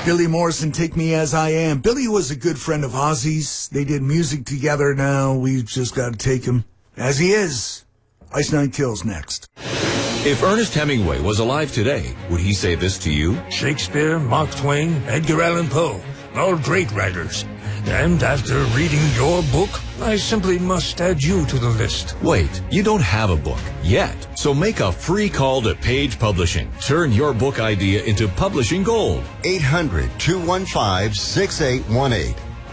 Billy Morrison, Take Me As I Am. Billy was a good friend of Ozzy's. They did music together now. We've just got to take him as he is. Ice Nine Kills next. If Ernest Hemingway was alive today, would he say this to you? Shakespeare, Mark Twain, Edgar Allan Poe, all great writers. And after reading your book, I simply must add you to the list. Wait, you don't have a book yet. So make a free call to Page Publishing. Turn your book idea into publishing gold. 800-215-6818.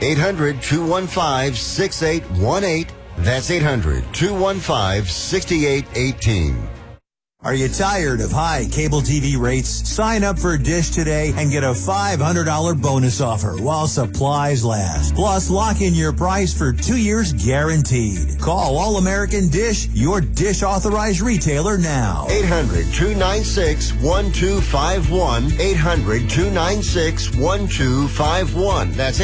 800-215-6818. That's 800-215-6818. Are you tired of high cable TV rates? Sign up for Dish today and get a $500 bonus offer while supplies last. Plus, lock in your price for 2 years guaranteed. Call All American Dish, your Dish authorized retailer now. 800-296-1251. 800-296-1251. That's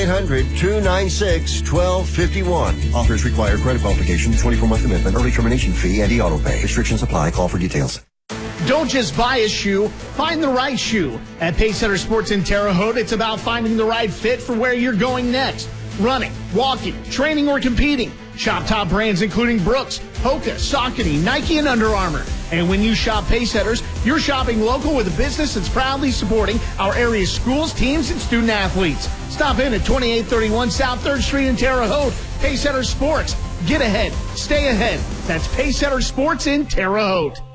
800-296-1251. Offers require credit qualification, 24-month commitment, early termination fee, and auto pay. Restrictions apply. Call for details. Don't just buy a shoe, find the right shoe. At Pacesetter Sports in Terre Haute, it's about finding the right fit for where you're going next. Running, walking, training, or competing. Shop top brands including Brooks, Hoka, Saucony, Nike, and Under Armour. And when you shop Pacesetters, you're shopping local with a business that's proudly supporting our area's schools, teams, and student athletes. Stop in at 2831 South 3rd Street in Terre Haute. Pacesetter Sports. Get ahead. Stay ahead. That's Pacesetter Sports in Terre Haute.